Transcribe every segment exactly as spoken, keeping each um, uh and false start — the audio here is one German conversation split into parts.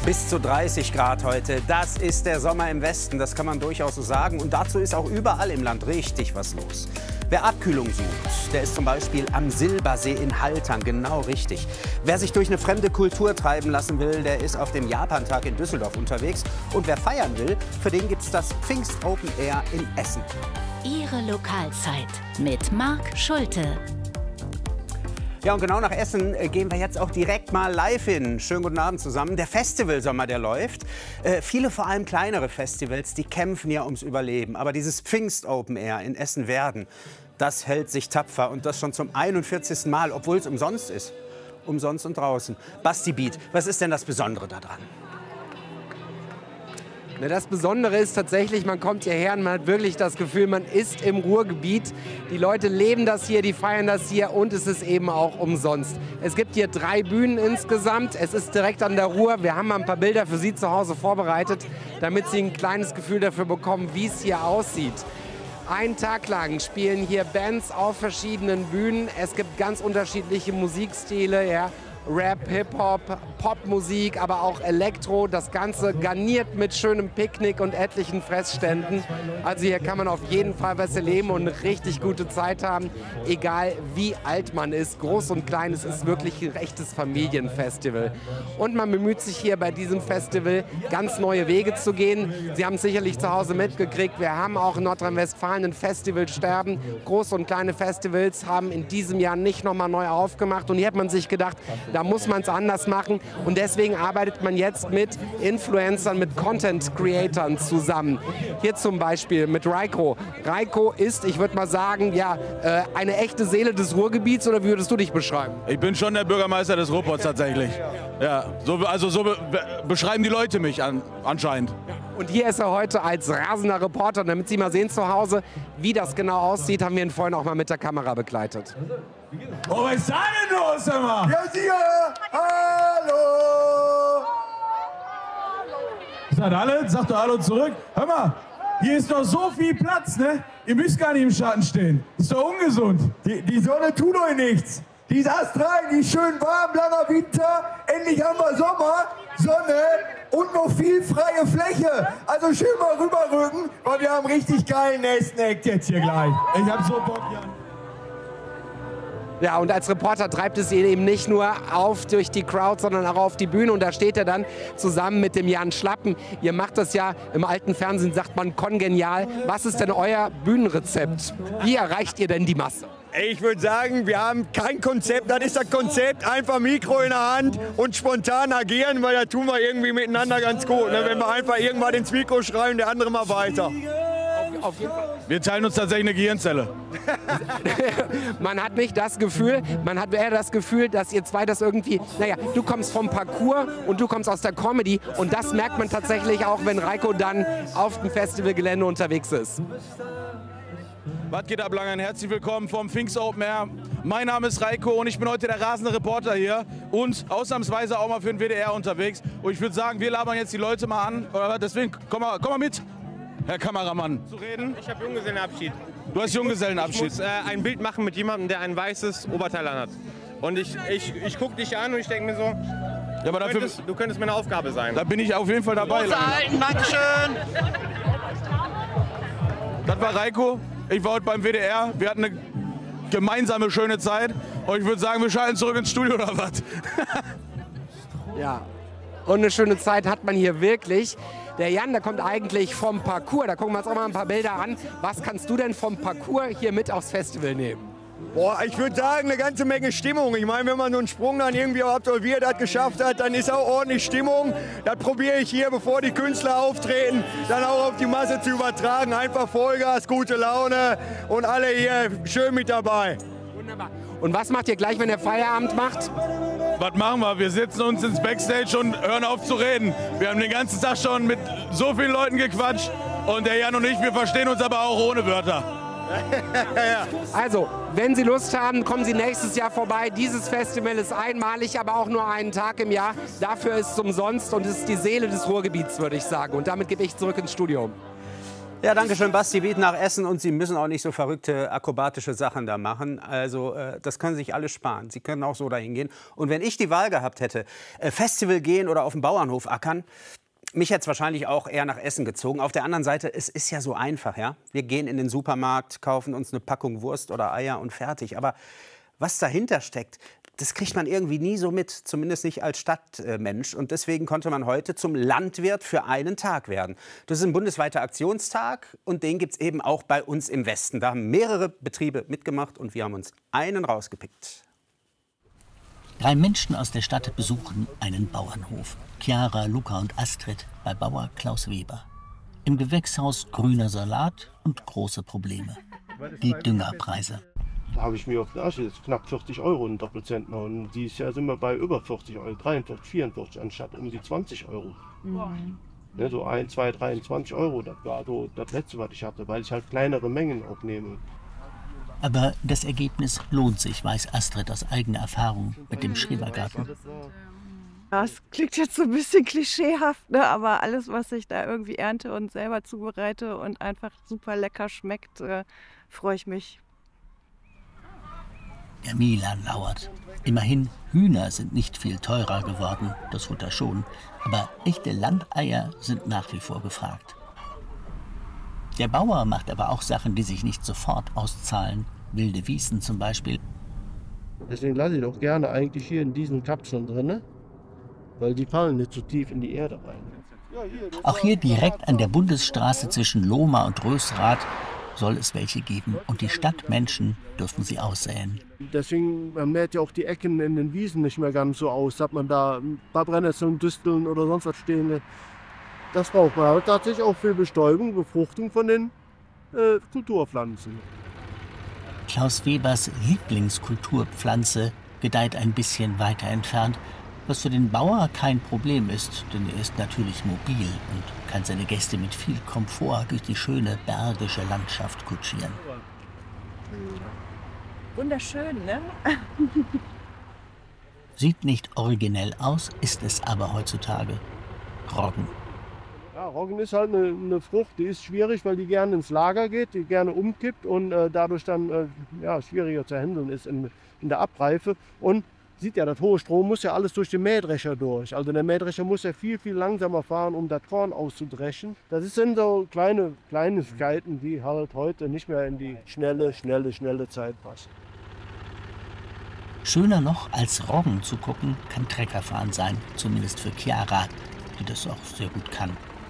Bis zu dreißig Grad heute, das ist der Sommer im Westen, das kann man durchaus so sagen. Und dazu ist auch überall im Land richtig was los. Wer Abkühlung sucht, der ist zum Beispiel am Silbersee in Haltern, genau richtig. Wer sich durch eine fremde Kultur treiben lassen will, der ist auf dem Japantag in Düsseldorf unterwegs. Und wer feiern will, für den gibt's das Pfingst Open Air in Essen. Ihre Lokalzeit mit Marc Schulte. Ja, und genau nach Essen äh, gehen wir jetzt auch direkt mal live hin. Schönen guten Abend zusammen. Der Festivalsommer, der läuft. Äh, viele, vor allem kleinere Festivals, die kämpfen ja ums Überleben. Aber dieses Pfingst Open Air in Essen-Werden, das hält sich tapfer. Und das schon zum einundvierzigsten Mal, obwohl es umsonst ist. Umsonst und draußen. Basti Biet, was ist denn das Besondere daran? Das Besondere ist tatsächlich, man kommt hierher und man hat wirklich das Gefühl, man ist im Ruhrgebiet. Die Leute leben das hier, die feiern das hier und es ist eben auch umsonst. Es gibt hier drei Bühnen insgesamt. Es ist direkt an der Ruhr. Wir haben mal ein paar Bilder für Sie zu Hause vorbereitet, damit Sie ein kleines Gefühl dafür bekommen, wie es hier aussieht. Einen Tag lang spielen hier Bands auf verschiedenen Bühnen. Es gibt ganz unterschiedliche Musikstile, ja. Rap, Hip-Hop, Popmusik, aber auch Elektro. Das Ganze garniert mit schönem Picknick und etlichen Fressständen. Also hier kann man auf jeden Fall was erleben und eine richtig gute Zeit haben, egal wie alt man ist. Groß und klein, es ist wirklich ein echtes Familienfestival. Und man bemüht sich hier bei diesem Festival, ganz neue Wege zu gehen. Sie haben es sicherlich zu Hause mitgekriegt, wir haben auch in Nordrhein-Westfalen ein Festivalsterben. Große und kleine Festivals haben in diesem Jahr nicht nochmal neu aufgemacht. Und hier hat man sich gedacht, da muss man es anders machen und deswegen arbeitet man jetzt mit Influencern, mit Content-Creatern zusammen. Hier zum Beispiel mit Raiko. Raiko ist, ich würde mal sagen, ja, äh, eine echte Seele des Ruhrgebiets, oder wie würdest du dich beschreiben? Ich bin schon der Bürgermeister des Ruhrpots tatsächlich. Ja, so, also so be beschreiben die Leute mich an, anscheinend. Und hier ist er heute als rasender Reporter. Damit Sie mal sehen zu Hause, wie das genau aussieht, haben wir ihn vorhin auch mal mit der Kamera begleitet. Oh, was ist da denn los, immer? Ja, sicher! Hallo! Sagt alle? Sagt doch Hallo zurück. Hör mal, hier ist doch so viel Platz, ne? Ihr müsst gar nicht im Schatten stehen. Ist doch ungesund. Die, die Sonne tut euch nichts. Die ist astrein, die ist schön warm, langer Winter. Endlich haben wir Sommer, Sonne und noch viel freie Fläche. Also schön mal rüberrücken, weil wir haben richtig geilen Essen-Act jetzt hier gleich. Ich hab so Bock, Jan. Ja, und als Reporter treibt es ihn eben nicht nur auf durch die Crowd, sondern auch auf die Bühne. Und da steht er dann zusammen mit dem Jan Schlappen. Ihr macht das ja, im alten Fernsehen sagt man kongenial. Was ist denn euer Bühnenrezept? Wie erreicht ihr denn die Masse? Ich würde sagen, wir haben kein Konzept, das ist das Konzept, einfach Mikro in der Hand und spontan agieren, weil da tun wir irgendwie miteinander ganz gut. Ne? Wenn wir einfach irgendwann ins Mikro schreien, der andere mal weiter. Auf jeden Fall. Wir teilen uns tatsächlich eine Gehirnzelle. Man hat nicht das Gefühl, man hat eher das Gefühl, dass ihr zwei das irgendwie, naja, du kommst vom Parcours und du kommst aus der Comedy und das merkt man tatsächlich auch, wenn Raiko dann auf dem Festivalgelände unterwegs ist. Was geht ab, Langern? Herzlich willkommen vom Pfingst Open Air. Mein Name ist Raiko und ich bin heute der rasende Reporter hier und ausnahmsweise auch mal für den W D R unterwegs. Und ich würde sagen, wir labern jetzt die Leute mal an. Deswegen, komm mal, komm mal mit, Herr Kameramann. Zu reden? Ich habe Junggesellenabschied. Du hast Junggesellenabschied. Ich muss äh, ein Bild machen mit jemandem, der ein weißes Oberteil anhat. Und ich, ich, ich gucke dich an und ich denke mir so, Ja, aber du, dafür, könntest, du könntest meine Aufgabe sein. da bin ich auf jeden Fall dabei. Halten, Dankeschön! Das war Raiko. Ich war heute beim W D R. Wir hatten eine gemeinsame schöne Zeit. Und ich würde sagen, wir schalten zurück ins Studio oder was? Ja, und eine schöne Zeit hat man hier wirklich. Der Jan, der kommt eigentlich vom Parcours. Da gucken wir uns auch mal ein paar Bilder an. Was kannst du denn vom Parcours hier mit aufs Festival nehmen? Boah, ich würde sagen, eine ganze Menge Stimmung. Ich meine, wenn man so einen Sprung dann irgendwie absolviert hat, geschafft hat, dann ist auch ordentlich Stimmung. Das probiere ich hier, bevor die Künstler auftreten, dann auch auf die Masse zu übertragen. Einfach Vollgas, gute Laune und alle hier schön mit dabei. Wunderbar. Und was macht ihr gleich, wenn ihr Feierabend macht? Was machen wir? Wir setzen uns ins Backstage und hören auf zu reden. Wir haben den ganzen Tag schon mit so vielen Leuten gequatscht. Und der Jan und ich, wir verstehen uns aber auch ohne Wörter. Also, wenn Sie Lust haben, kommen Sie nächstes Jahr vorbei. Dieses Festival ist einmalig, aber auch nur einen Tag im Jahr. Dafür ist es umsonst und es ist die Seele des Ruhrgebiets, würde ich sagen. Und damit gebe ich zurück ins Studio. Ja, danke schön, Basti. Bieten nach Essen und Sie müssen auch nicht so verrückte akrobatische Sachen da machen. Also äh, das können Sie sich alles sparen. Sie können auch so dahin gehen. Und wenn ich die Wahl gehabt hätte, äh, Festival gehen oder auf dem Bauernhof ackern, mich hätte es wahrscheinlich auch eher nach Essen gezogen. Auf der anderen Seite, es ist ja so einfach, ja. Wir gehen in den Supermarkt, kaufen uns eine Packung Wurst oder Eier und fertig. Aber was dahinter steckt, das kriegt man irgendwie nie so mit, zumindest nicht als Stadtmensch. Und deswegen konnte man heute zum Landwirt für einen Tag werden. Das ist ein bundesweiter Aktionstag und den gibt es eben auch bei uns im Westen. Da haben mehrere Betriebe mitgemacht und wir haben uns einen rausgepickt. Drei Menschen aus der Stadt besuchen einen Bauernhof. Chiara, Luca und Astrid bei Bauer Klaus Weber. Im Gewächshaus grüner Salat und große Probleme. Die Düngerpreise. Da habe ich mir auf der Asche jetzt knapp vierzig Euro einen Doppelzentner und dieses Jahr sind wir bei über vierzig Euro, dreiundvierzig, vierundvierzig anstatt um die zwanzig Euro. Mhm. Ne, so ein, zwei, dreiundzwanzig Euro, das war so das Letzte, was ich hatte, weil ich halt kleinere Mengen auch nehme. Aber das Ergebnis lohnt sich, weiß Astrid aus eigener Erfahrung mit dem Schrebergarten. Das klingt jetzt so ein bisschen klischeehaft, ne? Aber alles, was ich da irgendwie ernte und selber zubereite und einfach super lecker schmeckt, äh, freue ich mich. Der Milan lauert. Immerhin, Hühner sind nicht viel teurer geworden, das Futter schon. Aber echte Landeier sind nach wie vor gefragt. Der Bauer macht aber auch Sachen, die sich nicht sofort auszahlen. Wilde Wiesen zum Beispiel. Deswegen lasse ich doch gerne eigentlich hier in diesen Kapseln drin, weil die fallen nicht so tief in die Erde rein. Auch hier direkt an der Bundesstraße zwischen Lohmar und Rösrath soll es welche geben. Und die Stadtmenschen dürfen sie aussäen. Deswegen man mäht ja auch die Ecken in den Wiesen nicht mehr ganz so aus, dass man da ein paar Brennnesseln, Düsteln oder sonst was stehen. Das braucht man halt tatsächlich auch für Bestäubung, Befruchtung von den äh, Kulturpflanzen. Klaus Webers Lieblingskulturpflanze gedeiht ein bisschen weiter entfernt, was für den Bauer kein Problem ist, denn er ist natürlich mobil und kann seine Gäste mit viel Komfort durch die schöne bergische Landschaft kutschieren. Wunderschön, ne? Sieht nicht originell aus, ist es aber heutzutage. Roggen. Ja, Roggen ist halt eine, eine Frucht, die ist schwierig, weil die gerne ins Lager geht, die gerne umkippt und äh, dadurch dann äh, ja, schwieriger zu handeln ist in, in der Abreife. Und sieht ja, das hohe Strom muss ja alles durch den Mähdrescher durch. Also der Mähdrescher muss ja viel, viel langsamer fahren, um das Korn auszudreschen. Das sind so kleine Kleinigkeiten, die halt heute nicht mehr in die schnelle, schnelle, schnelle Zeit passen. Schöner noch als Roggen zu gucken, kann Treckerfahren sein, zumindest für Chiara, die das auch sehr gut kann.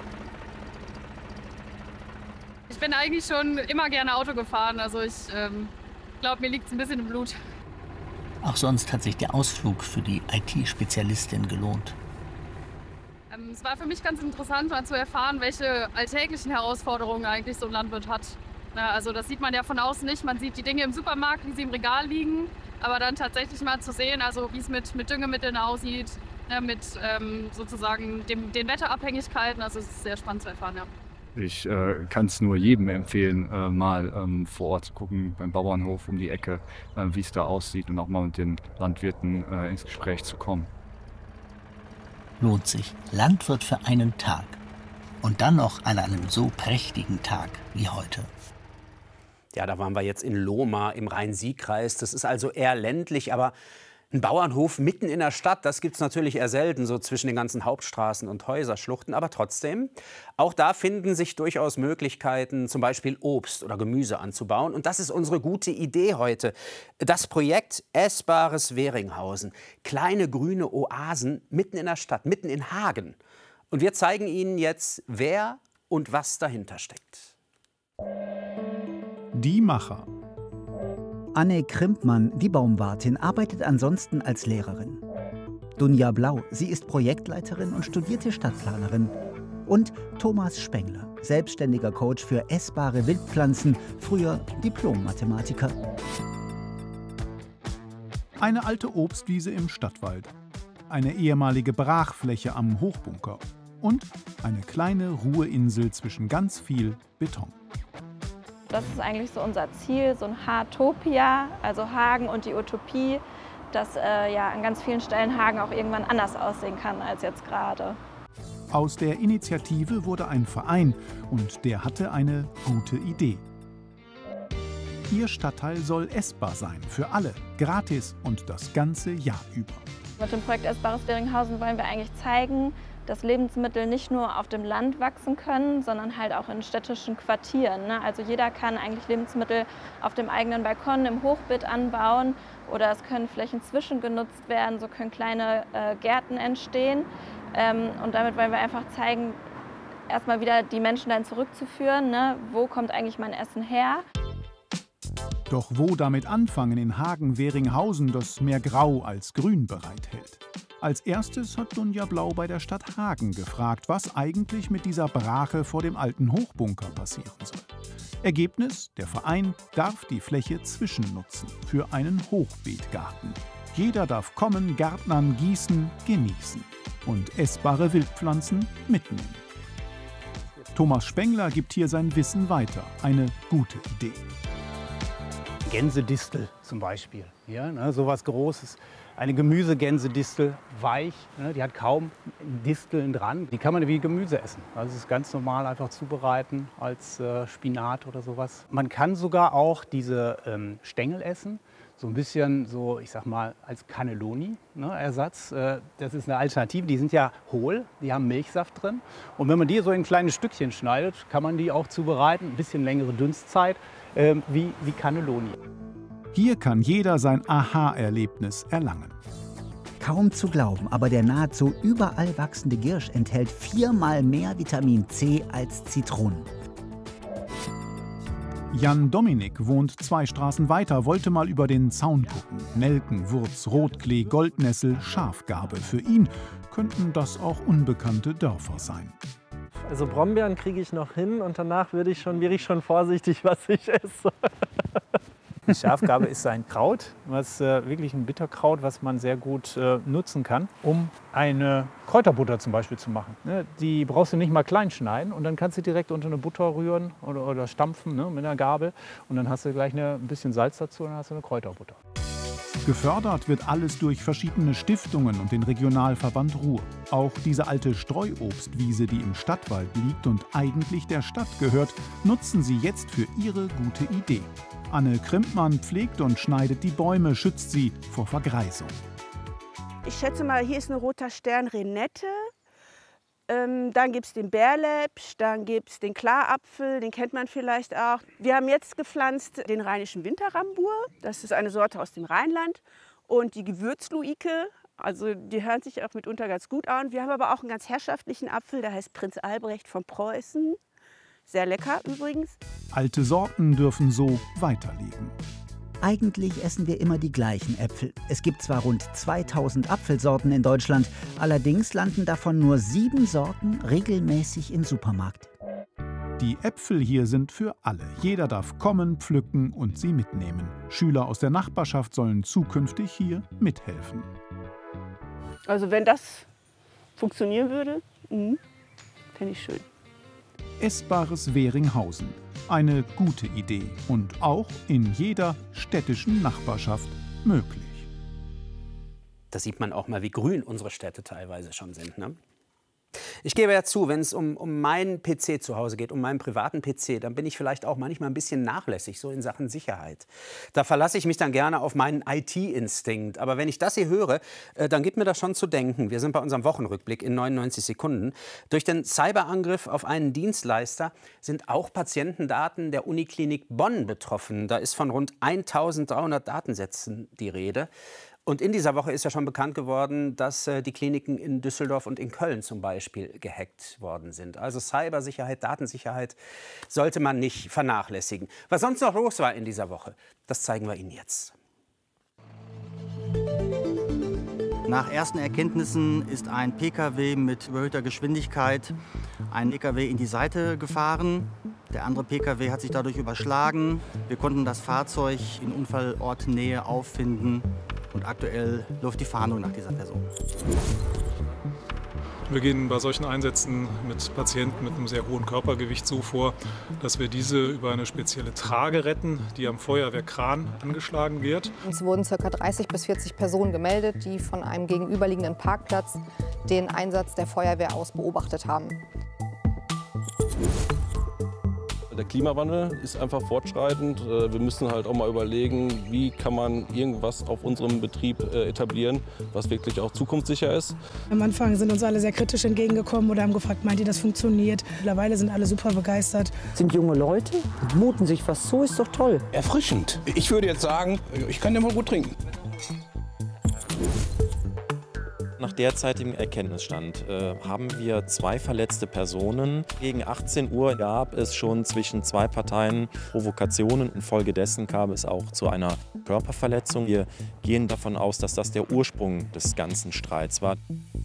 Ich bin eigentlich schon immer gerne Auto gefahren, also ich ähm, glaube, mir liegt es ein bisschen im Blut. Auch sonst hat sich der Ausflug für die I T-Spezialistin gelohnt. Ähm, es war für mich ganz interessant, mal zu erfahren, welche alltäglichen Herausforderungen eigentlich so ein Landwirt hat. Na, also das sieht man ja von außen nicht. Man sieht die Dinge im Supermarkt, wie sie im Regal liegen. Aber dann tatsächlich mal zu sehen, also wie es mit, mit Düngemitteln aussieht, ja, mit ähm, sozusagen dem, den Wetterabhängigkeiten. Also es ist sehr spannend zu erfahren, ja. Ich äh, kann es nur jedem empfehlen, äh, mal ähm, vor Ort zu gucken, beim Bauernhof um die Ecke, äh, wie es da aussieht und auch mal mit den Landwirten äh, ins Gespräch zu kommen. Lohnt sich. Landwirt für einen Tag. Und dann noch an einem so prächtigen Tag wie heute. Ja, da waren wir jetzt in Lohmar im Rhein-Sieg-Kreis. Das ist also eher ländlich, aber ein Bauernhof mitten in der Stadt, das gibt es natürlich eher selten, so zwischen den ganzen Hauptstraßen und Häuserschluchten. Aber trotzdem, auch da finden sich durchaus Möglichkeiten, zum Beispiel Obst oder Gemüse anzubauen. Und das ist unsere gute Idee heute. Das Projekt Essbares Weringhausen. Kleine grüne Oasen mitten in der Stadt, mitten in Hagen. Und wir zeigen Ihnen jetzt, wer und was dahinter steckt. Die Macher. Anne Krimpmann, die Baumwartin, arbeitet ansonsten als Lehrerin. Dunja Blau, sie ist Projektleiterin und studierte Stadtplanerin. Und Thomas Spengler, selbstständiger Coach für essbare Wildpflanzen, früher Diplom-Mathematiker. Eine alte Obstwiese im Stadtwald, eine ehemalige Brachfläche am Hochbunker und eine kleine Ruheinsel zwischen ganz viel Beton. Das ist eigentlich so unser Ziel, so ein Haartopia, also Hagen und die Utopie, dass äh, ja, an ganz vielen Stellen Hagen auch irgendwann anders aussehen kann als jetzt gerade. Aus der Initiative wurde ein Verein und der hatte eine gute Idee. Ihr Stadtteil soll essbar sein für alle, gratis und das ganze Jahr über. Mit dem Projekt Essbares Währinghausen wollen wir eigentlich zeigen, dass Lebensmittel nicht nur auf dem Land wachsen können, sondern halt auch in städtischen Quartieren. Ne? Also jeder kann eigentlich Lebensmittel auf dem eigenen Balkon im Hochbeet anbauen oder es können Flächen zwischengenutzt werden, so können kleine äh, Gärten entstehen. Ähm, und damit wollen wir einfach zeigen, erstmal wieder die Menschen dann zurückzuführen, ne? Wo kommt eigentlich mein Essen her? Doch wo damit anfangen in Hagen-Währinghausen, das mehr Grau als Grün bereithält? Als erstes hat Dunja Blau bei der Stadt Hagen gefragt, was eigentlich mit dieser Brache vor dem alten Hochbunker passieren soll. Ergebnis: Der Verein darf die Fläche zwischennutzen für einen Hochbeetgarten. Jeder darf kommen, gärtnern, gießen, genießen und essbare Wildpflanzen mitnehmen. Thomas Spengler gibt hier sein Wissen weiter. Eine gute Idee. Gänsedistel zum Beispiel. Ja, ne, so was Großes. Eine Gemüsegänsedistel, weich, ne, die hat kaum Disteln dran. Die kann man wie Gemüse essen. Also es ist ganz normal einfach zubereiten als äh, Spinat oder sowas. Man kann sogar auch diese ähm, Stängel essen. So ein bisschen so, ich sag mal, als Cannelloni, ne, Ersatz. Äh, das ist eine Alternative. Die sind ja hohl, die haben Milchsaft drin. Und wenn man die so in kleine Stückchen schneidet, kann man die auch zubereiten. Ein bisschen längere Dünstzeit, äh, wie, wie Cannelloni. Hier kann jeder sein Aha-Erlebnis erlangen. Kaum zu glauben, aber der nahezu überall wachsende Giersch enthält viermal mehr Vitamin C als Zitronen. Jan Dominik wohnt zwei Straßen weiter, wollte mal über den Zaun gucken. Nelken, Wurz, Rotklee, Goldnessel, Schafgarbe. Für ihn könnten das auch unbekannte Dörfer sein. Also Brombeeren kriege ich noch hin und danach würde ich schon, wäre ich schon vorsichtig, was ich esse. Die Schafgarbe ist ein Kraut, was äh, wirklich ein Bitterkraut, was man sehr gut äh, nutzen kann, um eine Kräuterbutter zum Beispiel zu machen. Ne, die brauchst du nicht mal klein schneiden und dann kannst du direkt unter eine Butter rühren oder, oder stampfen, ne, mit einer Gabel und dann hast du gleich eine, ein bisschen Salz dazu und dann hast du eine Kräuterbutter. Gefördert wird alles durch verschiedene Stiftungen und den Regionalverband Ruhr. Auch diese alte Streuobstwiese, die im Stadtwald liegt und eigentlich der Stadt gehört, nutzen sie jetzt für ihre gute Idee. Anne Krimpmann pflegt und schneidet die Bäume, schützt sie vor Vergreisung. Ich schätze mal, hier ist ein roter Stern Renette. Ähm, dann gibt es den Bärläppsch, dann gibt es den Klarapfel, den kennt man vielleicht auch. Wir haben jetzt gepflanzt den rheinischen Winterrambur, das ist eine Sorte aus dem Rheinland. Und die Gewürzluike, also die hören sich auch mitunter ganz gut an. Wir haben aber auch einen ganz herrschaftlichen Apfel, der heißt Prinz Albrecht von Preußen. Sehr lecker übrigens. Alte Sorten dürfen so weiterleben. Eigentlich essen wir immer die gleichen Äpfel. Es gibt zwar rund zweitausend Apfelsorten in Deutschland, allerdings landen davon nur sieben Sorten regelmäßig im Supermarkt. Die Äpfel hier sind für alle. Jeder darf kommen, pflücken und sie mitnehmen. Schüler aus der Nachbarschaft sollen zukünftig hier mithelfen. Also wenn das funktionieren würde, fände ich schön. Essbares Währinghausen. Eine gute Idee und auch in jeder städtischen Nachbarschaft möglich. Da sieht man auch mal, wie grün unsere Städte teilweise schon sind, ne? Ich gebe ja zu, wenn es um, um meinen P C zu Hause geht, um meinen privaten P C, dann bin ich vielleicht auch manchmal ein bisschen nachlässig, so in Sachen Sicherheit. Da verlasse ich mich dann gerne auf meinen I T-Instinkt. Aber wenn ich das hier höre, äh, dann gibt mir das schon zu denken. Wir sind bei unserem Wochenrückblick in neunundneunzig Sekunden. Durch den Cyberangriff auf einen Dienstleister sind auch Patientendaten der Uniklinik Bonn betroffen. Da ist von rund eintausenddreihundert Datensätzen die Rede. Und in dieser Woche ist ja schon bekannt geworden, dass äh, die Kliniken in Düsseldorf und in Köln zum Beispiel gehackt worden sind. Also Cybersicherheit, Datensicherheit sollte man nicht vernachlässigen. Was sonst noch los war in dieser Woche, das zeigen wir Ihnen jetzt. Nach ersten Erkenntnissen ist ein P K W mit überhöhter Geschwindigkeit ein E K W in die Seite gefahren. Der andere P K W hat sich dadurch überschlagen. Wir konnten das Fahrzeug in Unfallortnähe auffinden. Und aktuell läuft die Fahndung nach dieser Person. Wir gehen bei solchen Einsätzen mit Patienten mit einem sehr hohen Körpergewicht so vor, dass wir diese über eine spezielle Trage retten, die am Feuerwehrkran angeschlagen wird. Es wurden ca. dreißig bis vierzig Personen gemeldet, die von einem gegenüberliegenden Parkplatz den Einsatz der Feuerwehr aus beobachtet haben. Der Klimawandel ist einfach fortschreitend. Wir müssen halt auch mal überlegen, wie kann man irgendwas auf unserem Betrieb etablieren, was wirklich auch zukunftssicher ist. Am Anfang sind uns alle sehr kritisch entgegengekommen oder haben gefragt, meint ihr, das funktioniert? Mittlerweile sind alle super begeistert. Sind junge Leute, muten sich was zu, ist doch toll. Erfrischend. Ich würde jetzt sagen, ich kann den mal gut trinken. Nach derzeitigem Erkenntnisstand äh, haben wir zwei verletzte Personen. Gegen achtzehn Uhr gab es schon zwischen zwei Parteien Provokationen. Infolgedessen kam es auch zu einer Körperverletzung. Wir gehen davon aus, dass das der Ursprung des ganzen Streits war.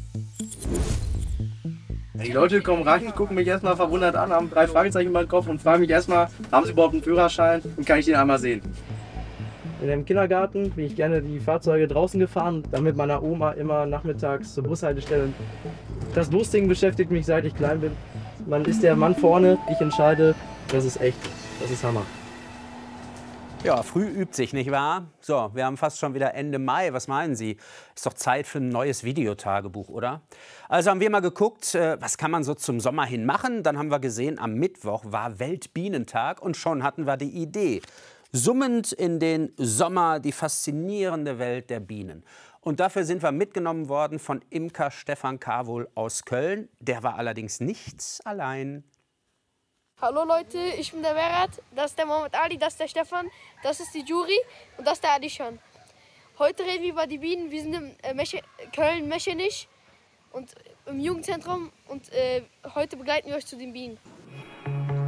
Die Leute kommen rein, gucken mich erstmal verwundert an, haben drei Fragezeichen über den Kopf und fragen mich erstmal, haben sie überhaupt einen Führerschein und kann ich den einmal sehen? In dem Kindergarten bin ich gerne die Fahrzeuge draußen gefahren, dann mit meiner Oma immer nachmittags zur Bushaltestelle. Das Busding beschäftigt mich, seit ich klein bin. Man ist der Mann vorne, ich entscheide. Das ist echt, das ist Hammer. Ja, früh übt sich, nicht wahr? So, wir haben fast schon wieder Ende Mai. Was meinen Sie? Ist doch Zeit für ein neues Videotagebuch, oder? Also haben wir mal geguckt, was kann man so zum Sommer hin machen. Dann haben wir gesehen, am Mittwoch war Weltbienentag und schon hatten wir die Idee. Summend in den Sommer die faszinierende Welt der Bienen. Und dafür sind wir mitgenommen worden von Imker Stefan Kawohl aus Köln. Der war allerdings nicht allein. Hallo Leute, ich bin der Berat, das ist der Mohammed Ali, das ist der Stefan, das ist die Jury und das ist der Adishan. Heute reden wir über die Bienen. Wir sind in äh, Mesche, Köln-Meschenich und im Jugendzentrum und äh, heute begleiten wir euch zu den Bienen.